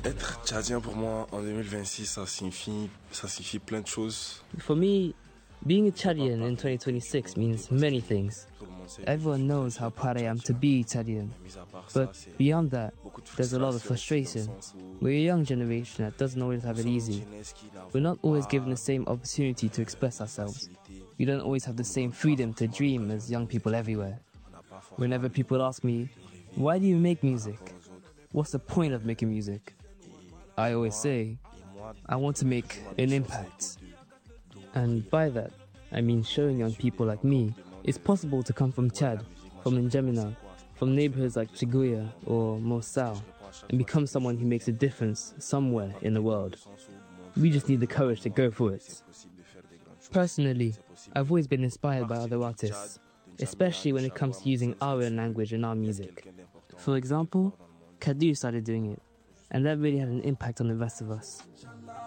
Être tchadien pour moi en 2026, ça signifie plein de choses. For me, being a Chadian in 2026 means many things. Everyone knows how proud I am to be Chadian. But beyond that, there's a lot of frustration. We're a young generation that doesn't always have it easy. We're not always given the same opportunity to express ourselves. We don't always have the same freedom to dream as young people everywhere. Whenever people ask me, why do you make music? What's the point of making music? I always say, I want to make an impact. And by that, I mean showing young people like me it's possible to come from Chad, from N'Djamena, from neighborhoods like Chiguya or Mosao, and become someone who makes a difference somewhere in the world. We just need the courage to go for it. Personally, I've always been inspired by other artists, especially when it comes to using our own language in our music. For example, Kadu started doing it, and that really had an impact on the rest of us.